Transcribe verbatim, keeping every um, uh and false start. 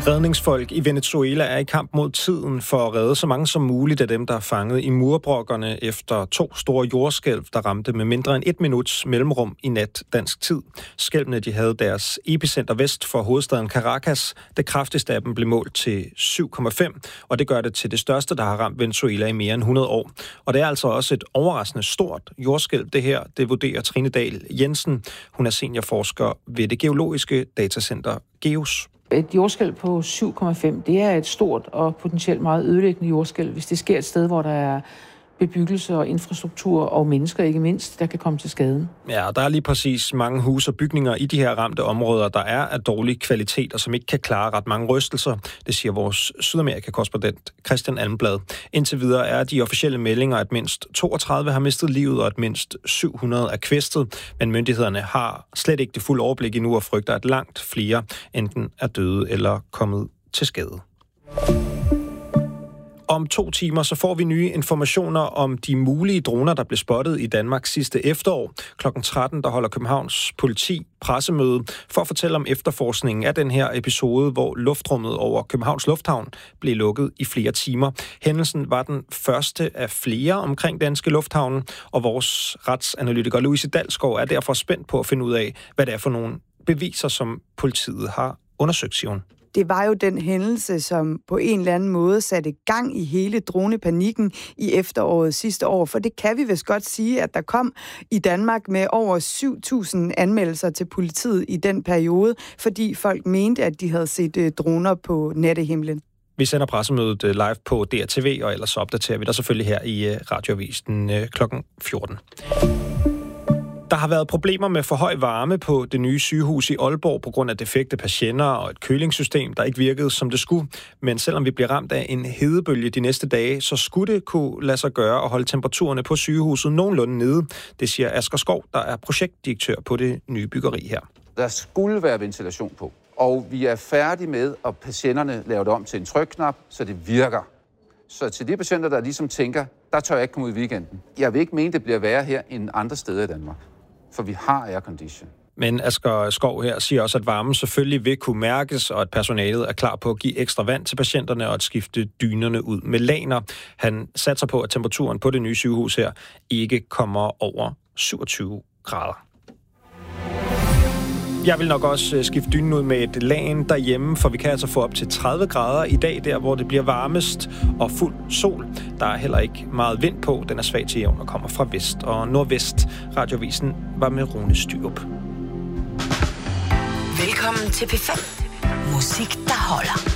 Redningsfolk i Venezuela er i kamp mod tiden for at redde så mange som muligt af dem, der er fanget i murbrokkerne efter to store jordskælv, der ramte med mindre end et minuts mellemrum i nat dansk tid. Skælvene de havde deres epicenter vest for hovedstaden Caracas. Det kraftigste af dem blev målt til syv komma fem, og det gør det til det største, der har ramt Venezuela i mere end hundrede år. Og det er altså også et overraskende stort jordskælv, det her. Det vurderer Trine Dahl Jensen. Hun er seniorforsker ved det geologiske datacenter GEOS. Et jordskælv på syv komma fem, det er et stort og potentielt meget ødelæggende jordskælv, hvis det sker et sted, hvor der er bebyggelse og infrastruktur og mennesker ikke mindst, der kan komme til skade. Ja, der er lige præcis mange huse og bygninger i de her ramte områder, der er af dårlig kvalitet og som ikke kan klare ret mange rystelser. Det siger vores Sydamerika-korrespondent Christian Almblad. Indtil videre er de officielle meldinger, at mindst toogtredive har mistet livet og at mindst syv hundrede er kvæstet, men myndighederne har slet ikke det fulde overblik endnu og frygter, at langt flere enten er døde eller kommet til skade. Om to timer så får vi nye informationer om de mulige droner, der blev spottet i Danmark sidste efterår. klokken tretten der holder Københavns politi pressemøde for at fortælle om efterforskningen af den her episode, hvor luftrummet over Københavns Lufthavn blev lukket i flere timer. Hændelsen var den første af flere omkring danske lufthavne, og vores retsanalytiker Louise Dalsgaard er derfor spændt på at finde ud af, hvad det er for nogle beviser, som politiet har undersøgt, siger hun. Det var jo den hændelse, som på en eller anden måde satte gang i hele dronepanikken i efteråret sidste år. For det kan vi vist godt sige, at der kom i Danmark med over syv tusind anmeldelser til politiet i den periode, fordi folk mente, at de havde set droner på nattehimlen. Vi sender pressemødet live på D R T V, og ellers opdaterer vi der selvfølgelig her i Radioavisen klokken fjorten. Der har været problemer med for høj varme på det nye sygehus i Aalborg på grund af defekte patienter og et kølingssystem, der ikke virkede, som det skulle. Men selvom vi bliver ramt af en hedebølge de næste dage, så skulle det kunne lade sig gøre at holde temperaturerne på sygehuset nogenlunde nede. Det siger Asger Skov, der er projektdirektør på det nye byggeri her. Der skulle være ventilation på, og vi er færdige med, at patienterne laver det om til en trykknap, så det virker. Så til de patienter, der ligesom tænker, der tør jeg ikke komme ud i weekenden. Jeg vil ikke mene, det bliver værre her end andre steder i Danmark. For vi har aircondition. Men Asger Skov her siger også, at varmen selvfølgelig vil kunne mærkes, og at personalet er klar på at give ekstra vand til patienterne og at skifte dynerne ud med laner. Han satser på, at temperaturen på det nye sygehus her ikke kommer over syvogtyve grader. Jeg vil nok også skifte dynen ud med et lagen derhjemme, for vi kan altså få op til tredive grader i dag, der hvor det bliver varmest og fuld sol. Der er heller ikke meget vind på, den er svag til jævn og kommer fra vest og nordvest. Radioavisen var med Rune Styrup. Velkommen til P fem. Musik, der holder.